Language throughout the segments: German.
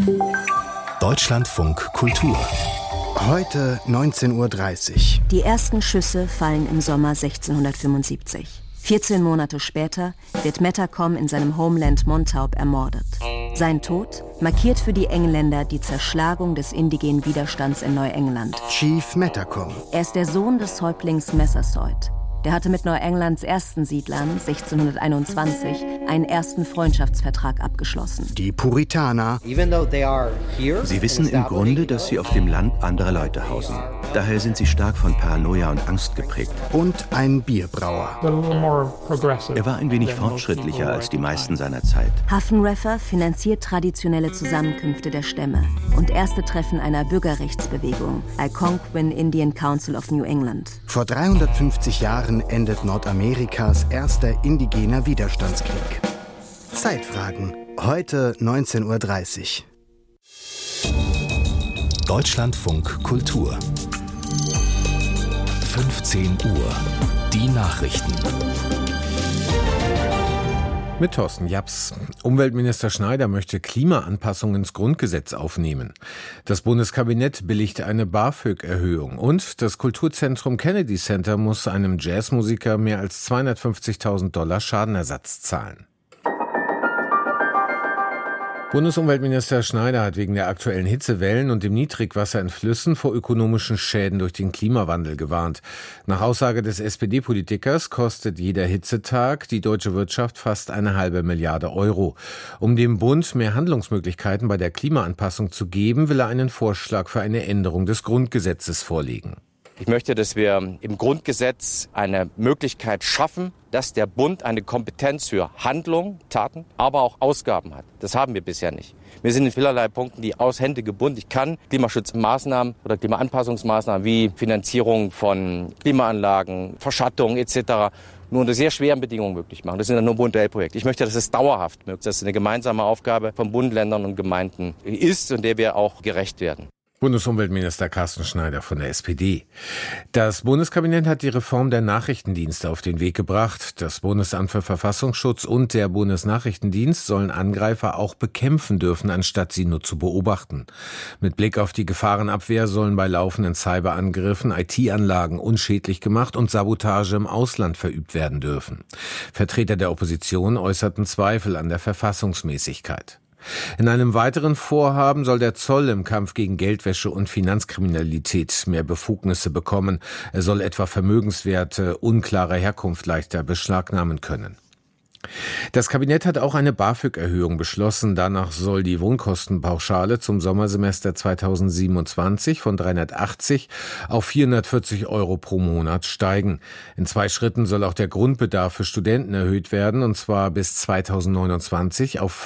Deutschlandfunk Kultur. Heute 19:30 Uhr. Die ersten Schüsse fallen im Sommer 1675. 14 Monate später wird Metacom in seinem Homeland Montauk ermordet. Sein Tod markiert für die Engländer die Zerschlagung des indigenen Widerstands in Neuengland. Chief Metacom. Er ist der Sohn des Häuptlings Massasoit. Der hatte mit Neuenglands ersten Siedlern 1621 einen ersten Freundschaftsvertrag abgeschlossen. Die Puritaner. Sie wissen im Grunde, dass sie auf dem Land anderer Leute hausen. Daher sind sie stark von Paranoia und Angst geprägt. Und ein Bierbrauer. Er war ein wenig fortschrittlicher als die meisten seiner Zeit. Haffenreffer finanziert traditionelle Zusammenkünfte der Stämme und erste Treffen einer Bürgerrechtsbewegung, Algonquin Indian Council of New England. Vor 350 Jahren endet Nordamerikas erster indigener Widerstandskrieg. Zeitfragen. Heute 19:30 Uhr. Deutschlandfunk Kultur. 15 Uhr. Die Nachrichten. Mit Thorsten Japs. Umweltminister Schneider möchte Klimaanpassungen ins Grundgesetz aufnehmen. Das Bundeskabinett billigt eine BAföG-Erhöhung. Und das Kulturzentrum Kennedy Center muss einem Jazzmusiker mehr als $250.000 Schadenersatz zahlen. Bundesumweltminister Schneider hat wegen der aktuellen Hitzewellen und dem Niedrigwasser in Flüssen vor ökonomischen Schäden durch den Klimawandel gewarnt. Nach Aussage des SPD-Politikers kostet jeder Hitzetag die deutsche Wirtschaft fast 1,5 Milliarde Euro. Um dem Bund mehr Handlungsmöglichkeiten bei der Klimaanpassung zu geben, will er einen Vorschlag für eine Änderung des Grundgesetzes vorlegen. Ich möchte, dass wir im Grundgesetz eine Möglichkeit schaffen, dass der Bund eine Kompetenz für Handlung, Taten, aber auch Ausgaben hat. Das haben wir bisher nicht. Wir sind in vielerlei Punkten die Hände gebunden. Ich kann Klimaschutzmaßnahmen oder Klimaanpassungsmaßnahmen wie Finanzierung von Klimaanlagen, Verschattung etc. nur unter sehr schweren Bedingungen möglich machen. Das sind dann nur Bund-Projekte. Ich möchte, dass es dauerhaft möglich ist, dass es eine gemeinsame Aufgabe von Bund, Ländern und Gemeinden ist und der wir auch gerecht werden. Bundesumweltminister Carsten Schneider von der SPD. Das Bundeskabinett hat die Reform der Nachrichtendienste auf den Weg gebracht. Das Bundesamt für Verfassungsschutz und der Bundesnachrichtendienst sollen Angreifer auch bekämpfen dürfen, anstatt sie nur zu beobachten. Mit Blick auf die Gefahrenabwehr sollen bei laufenden Cyberangriffen IT-Anlagen unschädlich gemacht und Sabotage im Ausland verübt werden dürfen. Vertreter der Opposition äußerten Zweifel an der Verfassungsmäßigkeit. In einem weiteren Vorhaben soll der Zoll im Kampf gegen Geldwäsche und Finanzkriminalität mehr Befugnisse bekommen. Er soll etwa Vermögenswerte unklarer Herkunft leichter beschlagnahmen können. Das Kabinett hat auch eine BAföG-Erhöhung beschlossen. Danach soll die Wohnkostenpauschale zum Sommersemester 2027 von 380 auf 440 Euro pro Monat steigen. In 2 Schritten soll auch der Grundbedarf für Studenten erhöht werden, und zwar bis 2029 auf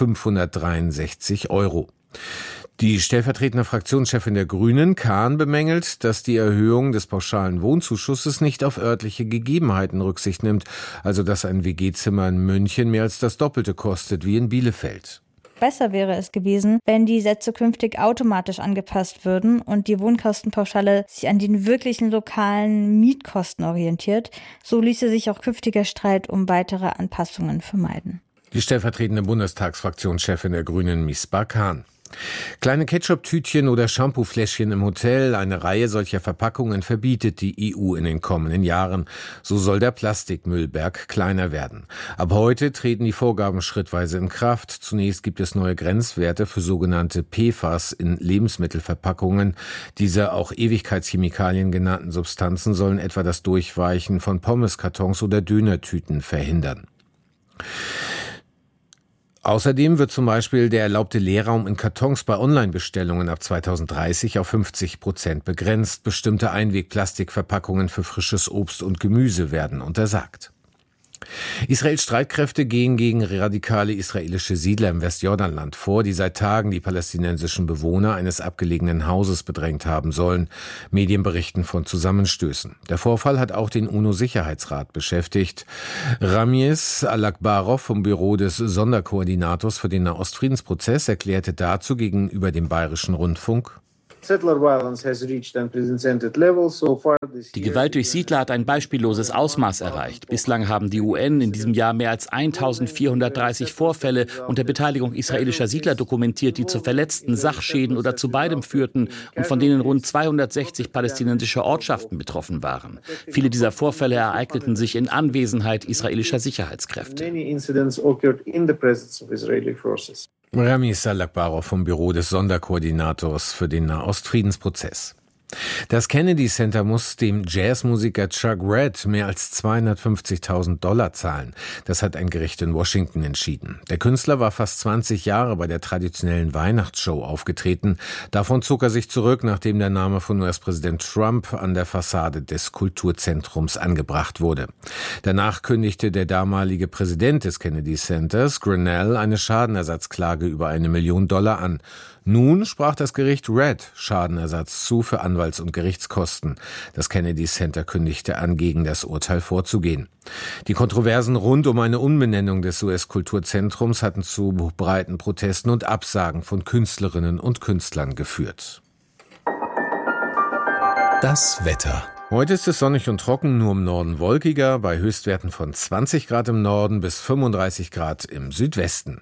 563 Euro. Die stellvertretende Fraktionschefin der Grünen, Kahn, bemängelt, dass die Erhöhung des pauschalen Wohnzuschusses nicht auf örtliche Gegebenheiten Rücksicht nimmt, also dass ein WG-Zimmer in München mehr als das Doppelte kostet wie in Bielefeld. Besser wäre es gewesen, wenn die Sätze künftig automatisch angepasst würden und die Wohnkostenpauschale sich an den wirklichen lokalen Mietkosten orientiert. So ließe sich auch künftiger Streit um weitere Anpassungen vermeiden. Die stellvertretende Bundestagsfraktionschefin der Grünen, Misbah Kahn. Kleine Ketchup-Tütchen oder Shampoo-Fläschchen im Hotel, eine Reihe solcher Verpackungen verbietet die EU in den kommenden Jahren. So soll der Plastikmüllberg kleiner werden. Ab heute treten die Vorgaben schrittweise in Kraft. Zunächst gibt es neue Grenzwerte für sogenannte PFAS in Lebensmittelverpackungen. Diese auch Ewigkeitschemikalien genannten Substanzen sollen etwa das Durchweichen von Pommeskartons oder Dönertüten verhindern. Außerdem wird zum Beispiel der erlaubte Leerraum in Kartons bei Online-Bestellungen ab 2030 auf 50% begrenzt. Bestimmte Einwegplastikverpackungen für frisches Obst und Gemüse werden untersagt. Israels Streitkräfte gehen gegen radikale israelische Siedler im Westjordanland vor, die seit Tagen die palästinensischen Bewohner eines abgelegenen Hauses bedrängt haben sollen. Medien berichten von Zusammenstößen. Der Vorfall hat auch den UNO-Sicherheitsrat beschäftigt. Ramies Al-Akbarov vom Büro des Sonderkoordinators für den Nahostfriedensprozess erklärte dazu gegenüber dem Bayerischen Rundfunk: Die Gewalt durch Siedler hat ein beispielloses Ausmaß erreicht. Bislang haben die UN in diesem Jahr mehr als 1430 Vorfälle unter Beteiligung israelischer Siedler dokumentiert, die zu Verletzten, Sachschäden oder zu beidem führten und von denen rund 260 palästinensische Ortschaften betroffen waren. Viele dieser Vorfälle ereigneten sich in Anwesenheit israelischer Sicherheitskräfte. Rami Salakbarov vom Büro des Sonderkoordinators für den Nahostfriedensprozess. Das Kennedy Center muss dem Jazzmusiker Chuck Red mehr als $250.000 zahlen. Das hat ein Gericht in Washington entschieden. Der Künstler war fast 20 Jahre bei der traditionellen Weihnachtsshow aufgetreten. Davon zog er sich zurück, nachdem der Name von US-Präsident Trump an der Fassade des Kulturzentrums angebracht wurde. Danach kündigte der damalige Präsident des Kennedy Centers, Grinnell, eine Schadenersatzklage über $1 Million an. Nun sprach das Gericht Red Schadenersatz zu für Anwalts- und Gerichtskosten. Das Kennedy Center kündigte an, gegen das Urteil vorzugehen. Die Kontroversen rund um eine Umbenennung des US-Kulturzentrums hatten zu breiten Protesten und Absagen von Künstlerinnen und Künstlern geführt. Das Wetter. Heute ist es sonnig und trocken, nur im Norden wolkiger, bei Höchstwerten von 20 Grad im Norden bis 35 Grad im Südwesten.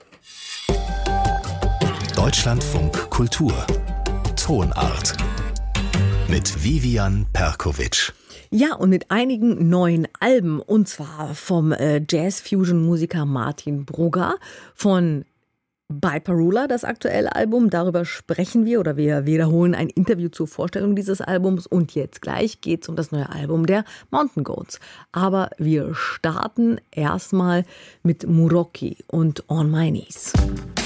Deutschlandfunk Kultur. Tonart. Mit Vivian Perkovic. Ja, und mit einigen neuen Alben. Und zwar vom Jazz-Fusion-Musiker Martin Brugger, von Biparula, das aktuelle Album. Darüber sprechen wir oder wir wiederholen ein Interview zur Vorstellung dieses Albums. Und jetzt gleich geht's um das neue Album der Mountain Goats. Aber wir starten erstmal mit Muroki und On My Knees.